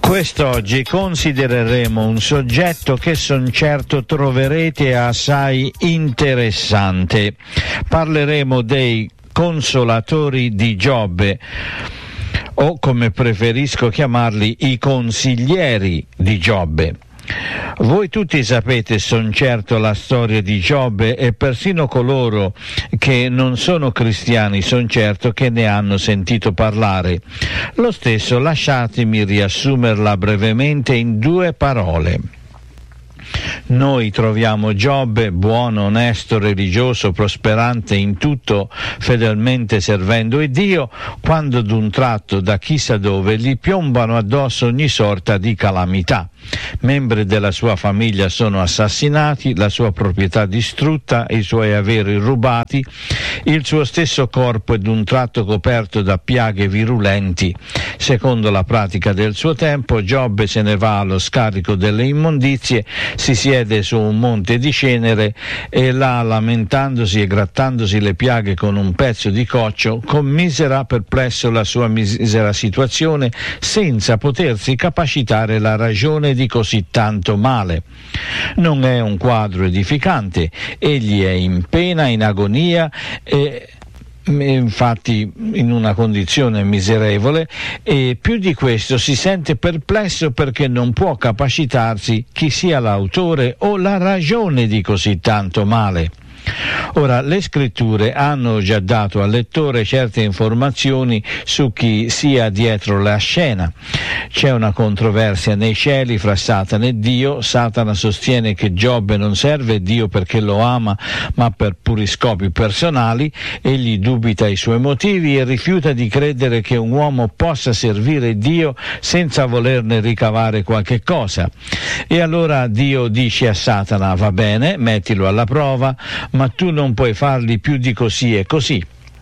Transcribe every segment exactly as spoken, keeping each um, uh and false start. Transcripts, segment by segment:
Quest'oggi considereremo un soggetto che son certo troverete assai interessante. Parleremo dei consolatori di Giobbe, o come preferisco chiamarli, i consiglieri di Giobbe. Voi tutti sapete, son certo, la storia di Giobbe, e persino coloro che non sono cristiani son certo che ne hanno sentito parlare. Lo stesso lasciatemi riassumerla brevemente in due parole. Noi troviamo Giobbe buono, onesto, religioso, prosperante in tutto, fedelmente servendo il Dio, quando d'un tratto da chissà dove gli piombano addosso ogni sorta di calamità. Membri della sua famiglia sono assassinati, la sua proprietà distrutta, i suoi averi rubati, il suo stesso corpo è d'un tratto coperto da piaghe virulenti. Secondo la pratica del suo tempo, Giobbe se ne va allo scarico delle immondizie, si siede su un monte di cenere e là, lamentandosi e grattandosi le piaghe con un pezzo di coccio, commisera perplesso la sua misera situazione, senza potersi capacitare la ragione di così tanto male. Non è un quadro edificante, egli è in pena, in agonia e infatti in una condizione miserevole, e più di questo si sente perplesso perché non può capacitarsi chi sia l'autore o la ragione di così tanto male. Ora, le scritture hanno già dato al lettore certe informazioni su chi sia dietro la scena. C'è una controversia nei cieli fra Satana e Dio. Satana sostiene che Giobbe non serve Dio perché lo ama, ma per puri scopi personali. Egli dubita i suoi motivi e rifiuta di credere che un uomo possa servire Dio senza volerne ricavare qualche cosa. E allora Dio dice a Satana: va bene, mettilo alla prova, ma tu non puoi fargli più di così e così.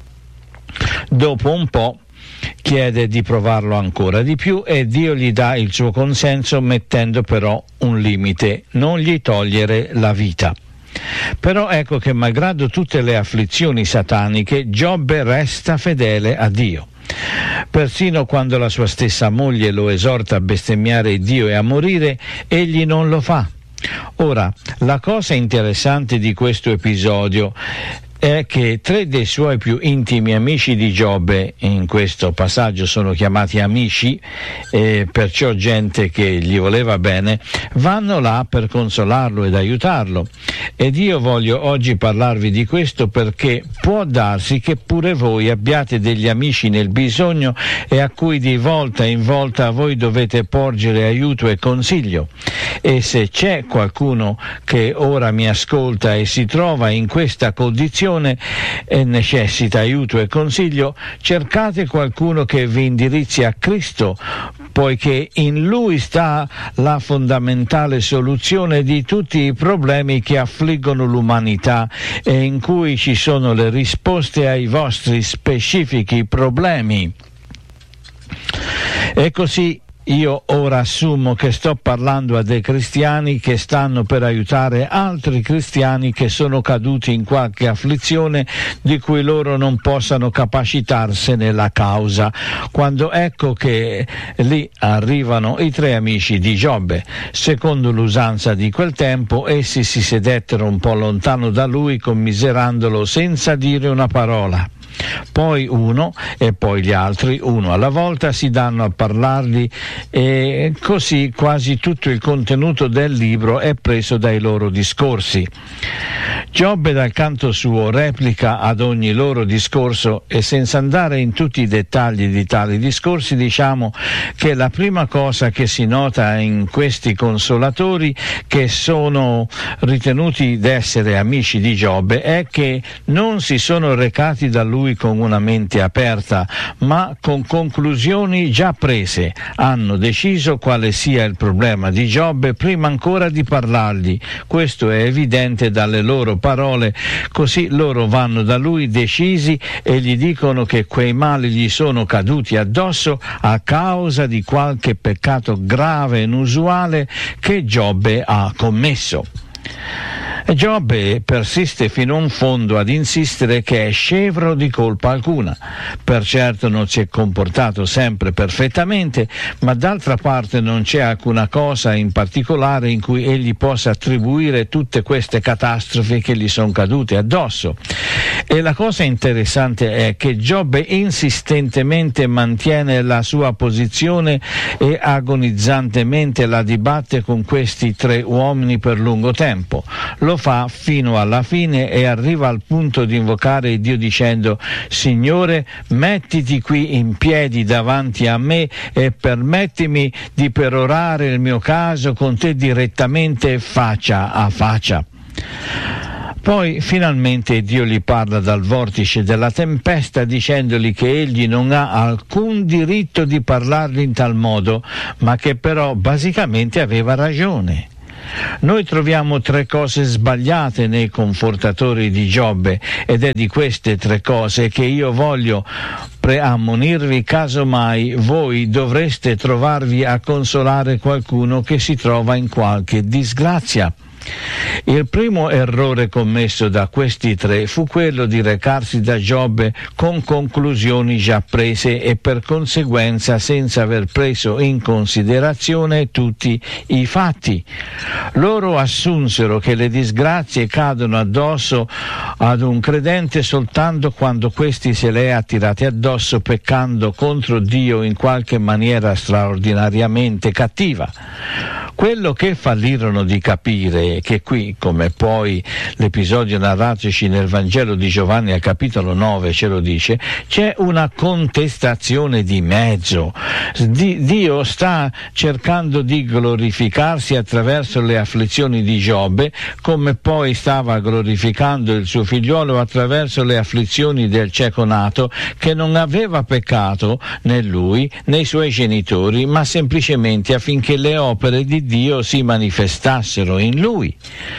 Dopo un po' chiede di provarlo ancora di più e Dio gli dà il suo consenso, mettendo però un limite: non gli togliere la vita. Però ecco che malgrado tutte le afflizioni sataniche, Giobbe resta fedele a Dio. Persino quando la sua stessa moglie lo esorta a bestemmiare Dio e a morire, egli non lo fa. Ora, la cosa interessante di questo episodio è che tre dei suoi più intimi amici di Giobbe, in questo passaggio sono chiamati amici, e perciò gente che gli voleva bene, vanno là per consolarlo ed aiutarlo. Ed io voglio oggi parlarvi di questo perché può darsi che pure voi abbiate degli amici nel bisogno e a cui di volta in volta voi dovete porgere aiuto e consiglio. E se c'è qualcuno che ora mi ascolta e si trova in questa condizione e necessita aiuto e consiglio, cercate qualcuno che vi indirizzi a Cristo, poiché in Lui sta la fondamentale soluzione di tutti i problemi che affliggono l'umanità e in cui ci sono le risposte ai vostri specifici problemi. E così io ora assumo che sto parlando a dei cristiani che stanno per aiutare altri cristiani che sono caduti in qualche afflizione di cui loro non possano capacitarsene la causa. Quando ecco che lì arrivano i tre amici di Giobbe. Secondo l'usanza di quel tempo, essi si sedettero un po' lontano da lui, commiserandolo senza dire una parola. Poi uno e poi gli altri, uno alla volta, si danno a parlargli, e così quasi tutto il contenuto del libro è preso dai loro discorsi. Giobbe dal canto suo replica ad ogni loro discorso, e senza andare in tutti i dettagli di tali discorsi diciamo che la prima cosa che si nota in questi consolatori, che sono ritenuti d'essere amici di Giobbe, è che non si sono recati da lui con una mente aperta, ma con conclusioni già prese. Hanno deciso quale sia il problema di Giobbe prima ancora di parlargli. Questo è evidente dalle loro parole. Così loro vanno da lui decisi e gli dicono che quei mali gli sono caduti addosso a causa di qualche peccato grave e inusuale che Giobbe ha commesso. Giobbe persiste fino in fondo ad insistere che è scevro di colpa alcuna. Per certo non si è comportato sempre perfettamente, ma d'altra parte non c'è alcuna cosa in particolare in cui egli possa attribuire tutte queste catastrofi che gli sono cadute addosso. E la cosa interessante è che Giobbe insistentemente mantiene la sua posizione e agonizzantemente la dibatte con questi tre uomini per lungo tempo. Lo fa fino alla fine e arriva al punto di invocare Dio dicendo: Signore, mettiti qui in piedi davanti a me e permettimi di perorare il mio caso con te direttamente faccia a faccia. Poi finalmente Dio gli parla dal vortice della tempesta dicendogli che egli non ha alcun diritto di parlargli in tal modo, ma che però basicamente aveva ragione. Noi troviamo tre cose sbagliate nei confortatori di Giobbe ed è di queste tre cose che io voglio preammonirvi caso mai voi dovreste trovarvi a consolare qualcuno che si trova in qualche disgrazia. Il primo errore commesso da questi tre fu quello di recarsi da Giobbe con conclusioni già prese e per conseguenza senza aver preso in considerazione tutti i fatti. Loro assunsero che le disgrazie cadono addosso ad un credente soltanto quando questi se le ha tirate addosso peccando contro Dio in qualche maniera straordinariamente cattiva. Quello che fallirono di capire è che qui, come poi l'episodio narratoci nel Vangelo di Giovanni al capitolo nove ce lo dice, c'è una contestazione di mezzo. Dio sta cercando di glorificarsi attraverso le afflizioni di Giobbe, come poi stava glorificando il suo figliolo attraverso le afflizioni del cieco nato, che non aveva peccato né lui né i suoi genitori, ma semplicemente affinché le opere di Dio si manifestassero in lui.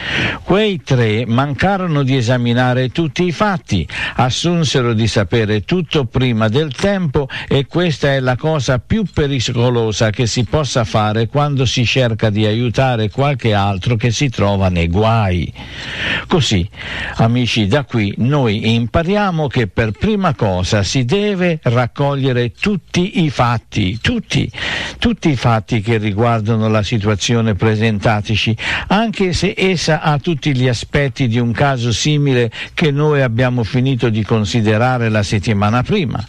Quei tre mancarono di esaminare tutti i fatti, assunsero di sapere tutto prima del tempo e questa è la cosa più pericolosa che si possa fare quando si cerca di aiutare qualche altro che si trova nei guai. Così, amici, da qui noi impariamo che per prima cosa si deve raccogliere tutti i fatti, tutti, tutti i fatti che riguardano la situazione presentatici, anche se essa ha tutti gli aspetti di un caso simile che noi abbiamo finito di considerare la settimana prima.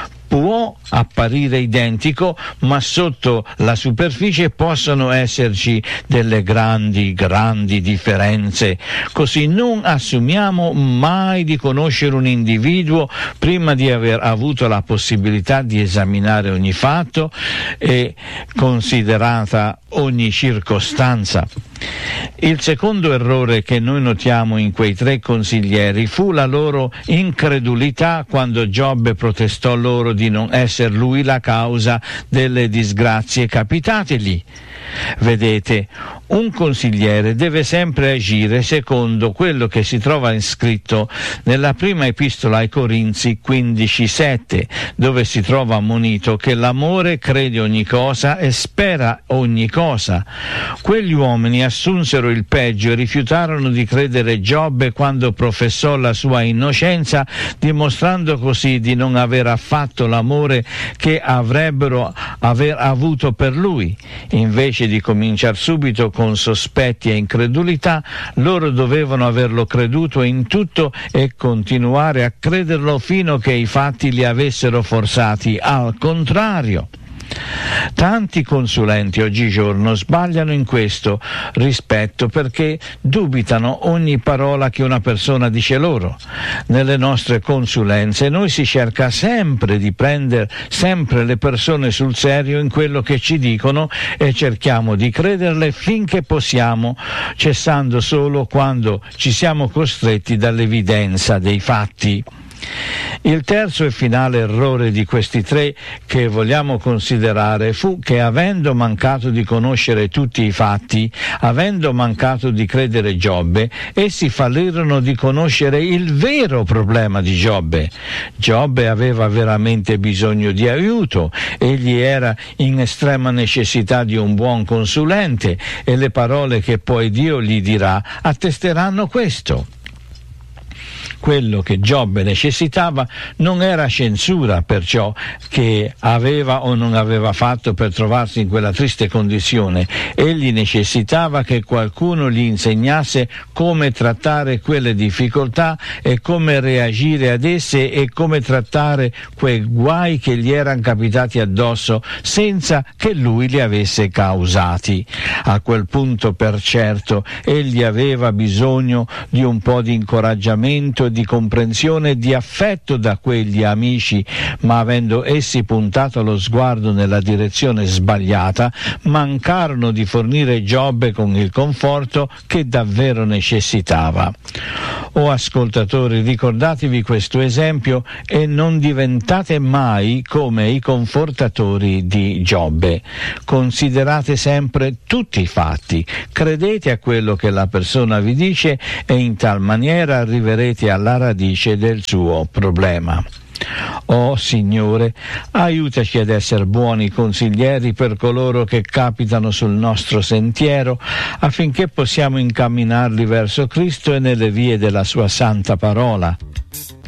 Può apparire identico, ma sotto la superficie possono esserci delle grandi, grandi differenze. Così non assumiamo mai di conoscere un individuo prima di aver avuto la possibilità di esaminare ogni fatto e considerata ogni circostanza. Il secondo errore che noi notiamo in quei tre consiglieri fu la loro incredulità quando Giobbe protestò loro di non essere lui la causa delle disgrazie capitategli. Vedete, un consigliere deve sempre agire secondo quello che si trova scritto nella prima epistola ai Corinzi quindici sette, dove si trova ammonito che l'amore crede ogni cosa e spera ogni cosa. Quegli uomini assunsero il peggio e rifiutarono di credere Giobbe quando professò la sua innocenza, dimostrando così di non aver affatto l'amore che avrebbero aver avuto per lui. Invece di cominciare subito con sospetti e incredulità, loro dovevano averlo creduto in tutto e continuare a crederlo fino a che i fatti li avessero forzati al contrario. Tanti consulenti oggigiorno sbagliano in questo rispetto perché dubitano ogni parola che una persona dice loro. Nelle nostre consulenze noi si cerca sempre di prendere sempre le persone sul serio in quello che ci dicono e cerchiamo di crederle finché possiamo, cessando solo quando ci siamo costretti dall'evidenza dei fatti. Il terzo e finale errore di questi tre che vogliamo considerare fu che, avendo mancato di conoscere tutti i fatti, avendo mancato di credere Giobbe, essi fallirono di conoscere il vero problema di Giobbe. Giobbe aveva veramente bisogno di aiuto, egli era in estrema necessità di un buon consulente, e le parole che poi Dio gli dirà attesteranno questo. Quello che Giobbe necessitava non era censura per ciò che aveva o non aveva fatto per trovarsi in quella triste condizione. Egli necessitava che qualcuno gli insegnasse come trattare quelle difficoltà e come reagire ad esse e come trattare quei guai che gli erano capitati addosso senza che lui li avesse causati. A quel punto, per certo, egli aveva bisogno di un po' di incoraggiamento, di comprensione e di affetto da quegli amici, ma avendo essi puntato lo sguardo nella direzione sbagliata, mancarono di fornire Giobbe con il conforto che davvero necessitava. O ascoltatori, ricordatevi questo esempio e non diventate mai come i confortatori di Giobbe. Considerate sempre tutti i fatti, credete a quello che la persona vi dice e in tal maniera arriverete alla radice del suo problema. Oh Signore, aiutaci ad essere buoni consiglieri per coloro che capitano sul nostro sentiero, affinché possiamo incamminarli verso Cristo e nelle vie della sua santa parola.